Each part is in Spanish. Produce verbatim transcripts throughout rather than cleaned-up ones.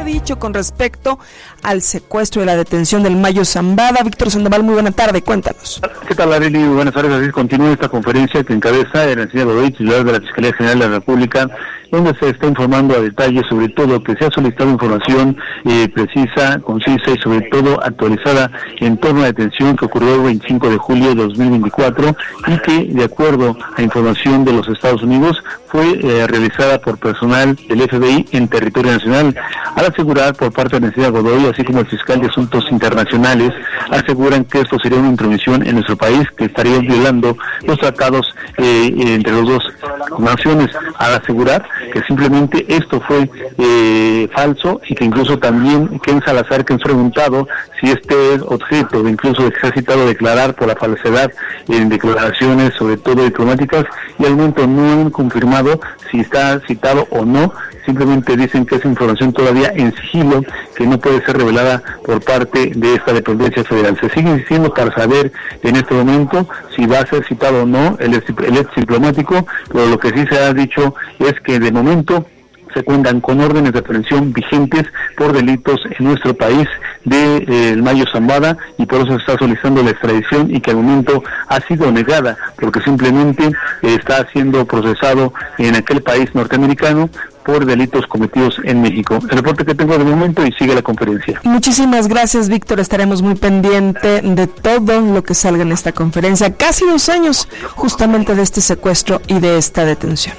dicho con respecto al secuestro y la detención del Mayo Zambada. Víctor Sandoval, muy buena tarde, cuéntanos. ¿Qué tal, Arely? Buenas tardes. Así continúa esta conferencia que encabeza Ernestina Godoy, titular de la Fiscalía General de la República, donde se está informando a detalle sobre todo que se ha solicitado información eh, precisa, concisa y sobre todo actualizada en torno a la detención que ocurrió el veinticinco de julio de dos mil veinticuatro y que, de acuerdo a información de los Estados Unidos, fue eh, realizada por personal del F B I en territorio nacional. Al asegurar por parte de Ernestina Godoy, así como el fiscal de Asuntos Internacionales, aseguran que esto sería una intromisión en nuestro país que estaría violando los tratados eh, entre los dos naciones, al asegurar que simplemente esto fue eh, falso y que incluso también Ken Salazar, que han preguntado si este es objeto de incluso de que se ha citado a declarar por la falsedad en declaraciones, sobre todo diplomáticas, y al momento no han confirmado si está citado o no. Simplemente dicen que es información todavía en sigilo, que no puede ser revelada por parte de esta dependencia federal. Se sigue insistiendo para saber en este momento si va a ser citado o no el ex, el ex diplomático, pero lo que sí se ha dicho es que de momento se cuentan con órdenes de aprehensión vigentes por delitos en nuestro país de eh, el Mayo Zambada, y por eso se está solicitando la extradición y que al momento ha sido negada porque simplemente eh, está siendo procesado en aquel país norteamericano por delitos cometidos en México. El reporte que tengo de momento y sigue la conferencia. Muchísimas gracias, Víctor. Estaremos muy pendiente de todo lo que salga en esta conferencia. Casi dos años justamente de este secuestro y de esta detención.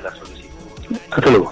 Hasta luego.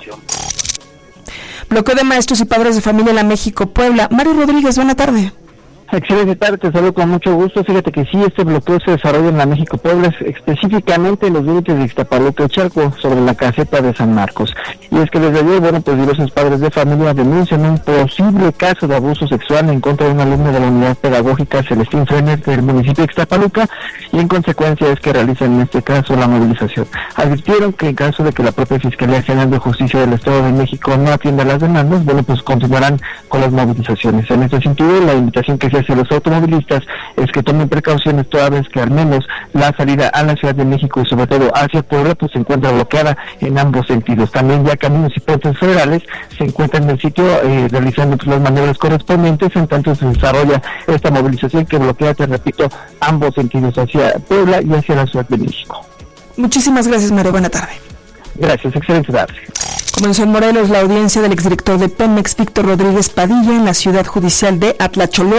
Bloqueo de maestros y padres de familia en la México-Puebla. Mario Rodríguez, buena tarde. Excelente tarde, te saludo con mucho gusto. Fíjate que sí, este bloqueo se desarrolla en la México-Puebla, específicamente en los límites de Ixtapaluca y Chalco, sobre la caseta de San Marcos. Y es que desde ayer, bueno, pues diversos padres de familia denuncian un posible caso de abuso sexual en contra de un alumno de la unidad pedagógica Celestín Frener del municipio de Ixtapaluca, y en consecuencia es que realizan en este caso la movilización. Advirtieron que en caso de que la propia Fiscalía General de Justicia del Estado de México no atienda las demandas, bueno, pues continuarán con las movilizaciones. En este sentido, la invitación que se hacia los automovilistas es que tomen precauciones toda vez que al menos la salida a la Ciudad de México y sobre todo hacia Puebla pues se encuentra bloqueada en ambos sentidos. También ya caminos y puentes federales se encuentran en el sitio eh, realizando pues, las maniobras correspondientes, en tanto se desarrolla esta movilización que bloquea, te repito, ambos sentidos, hacia Puebla y hacia la Ciudad de México. Muchísimas gracias, Mario. Buena tarde. Gracias, excelente tarde. Comenzó en Morelos la audiencia del exdirector de Pemex, Víctor Rodríguez Padilla, en la ciudad judicial de Atlacholoa.